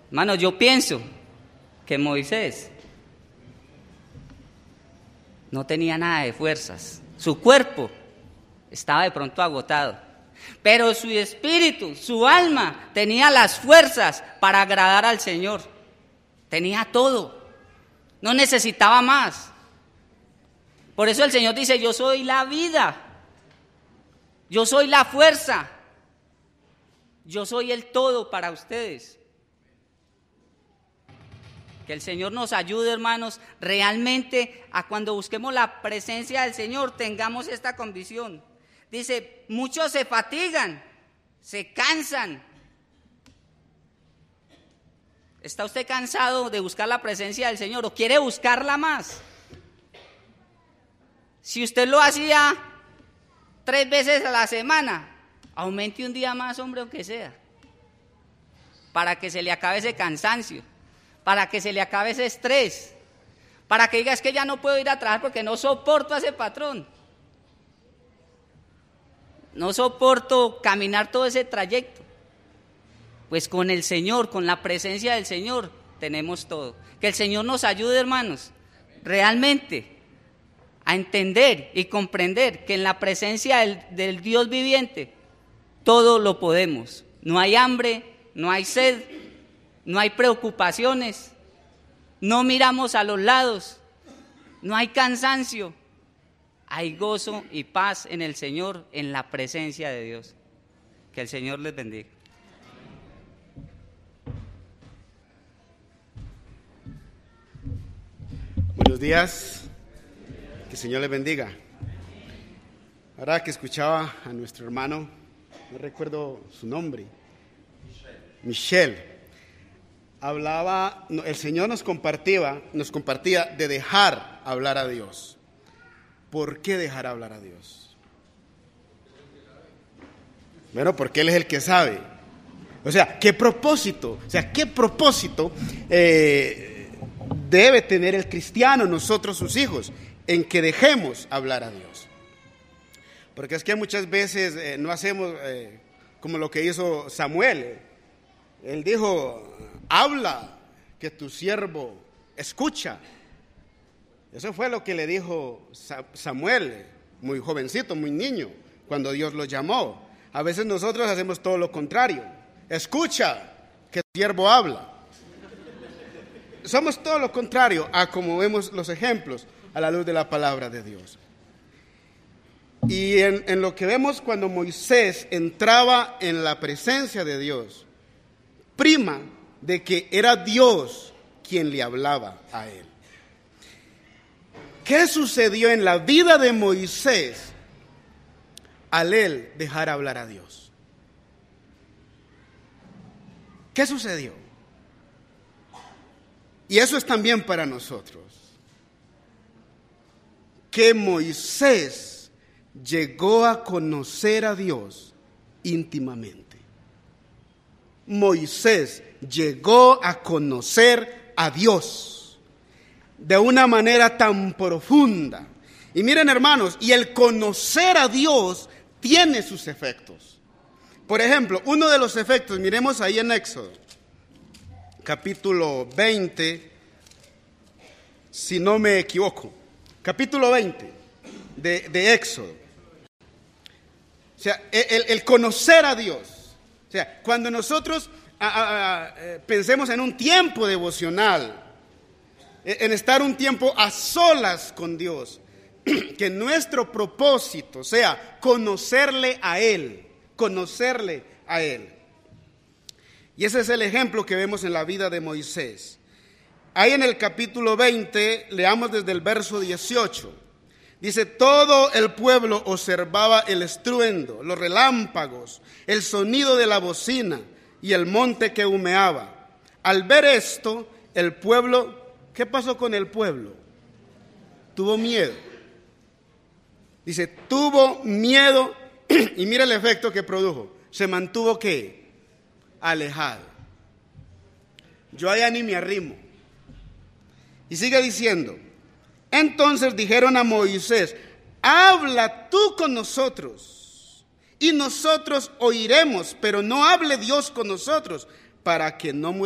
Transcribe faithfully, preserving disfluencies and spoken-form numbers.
Hermano, yo pienso que Moisés no tenía nada de fuerzas. Su cuerpo estaba de pronto agotado, pero su espíritu, su alma, tenía las fuerzas para agradar al Señor. Tenía todo, no necesitaba más. Por eso el Señor dice: yo soy la vida, yo soy la fuerza, yo soy el todo para ustedes. Que el Señor nos ayude, hermanos, realmente a cuando busquemos la presencia del Señor tengamos esta convicción. Dice: muchos se fatigan, se cansan. ¿Está usted cansado de buscar la presencia del Señor o quiere buscarla más? Si usted lo hacía tres veces a la semana, aumente un día más, hombre, aunque sea, para que se le acabe ese cansancio, para que se le acabe ese estrés, para que diga: es que ya no puedo ir a trabajar porque no soporto a ese patrón, no soporto caminar todo ese trayecto. Pues con el Señor, con la presencia del Señor, tenemos todo. Que el Señor nos ayude, hermanos, realmente a entender y comprender que en la presencia del, del Dios viviente todo lo podemos. No hay hambre, no hay sed, no hay preocupaciones, no miramos a los lados, no hay cansancio, hay gozo y paz en el Señor, en la presencia de Dios. Que el Señor les bendiga. Buenos días, que el Señor les bendiga. Ahora que escuchaba a nuestro hermano, no recuerdo su nombre, Michel, hablaba, el Señor nos compartía, nos compartía de dejar hablar a Dios. ¿Por qué dejar hablar a Dios? Bueno, porque Él es el que sabe. O sea, ¿qué propósito? O sea, ¿qué propósito eh, debe tener el cristiano, nosotros sus hijos, en que dejemos hablar a Dios? Porque es que muchas veces eh, no hacemos eh, como lo que hizo Samuel. Él dijo: habla, que tu siervo escucha. Eso fue lo que le dijo Samuel, muy jovencito, muy niño, cuando Dios lo llamó. A veces nosotros hacemos todo lo contrario. Escucha, que tu siervo habla. Somos todo lo contrario a como vemos los ejemplos a la luz de la palabra de Dios. Y en, en lo que vemos cuando Moisés entraba en la presencia de Dios, prima de que era Dios quien le hablaba a él. ¿Qué sucedió en la vida de Moisés al él dejar hablar a Dios? ¿Qué sucedió? Y eso es también para nosotros. Que Moisés llegó a conocer a Dios íntimamente. Moisés llegó a conocer a Dios de una manera tan profunda. Y miren, hermanos, y el conocer a Dios tiene sus efectos. Por ejemplo, uno de los efectos, miremos ahí en Éxodo, capítulo veinte, si no me equivoco, capítulo veinte de, de Éxodo. O sea, el, el conocer a Dios. O sea, cuando nosotros a, a, a, pensemos en un tiempo devocional, en estar un tiempo a solas con Dios, que nuestro propósito sea conocerle a Él, conocerle a Él. Y ese es el ejemplo que vemos en la vida de Moisés. Ahí en el capítulo veinte, leamos desde el verso dieciocho. Dice: todo el pueblo observaba el estruendo, los relámpagos, el sonido de la bocina y el monte que humeaba. Al ver esto, el pueblo, ¿qué pasó con el pueblo? Tuvo miedo. Dice, tuvo miedo y mira el efecto que produjo. Se mantuvo, ¿qué? Alejado. Yo allá ni me arrimo. Y sigue diciendo: entonces dijeron a Moisés: habla tú con nosotros y nosotros oiremos, pero no hable Dios con nosotros, para que no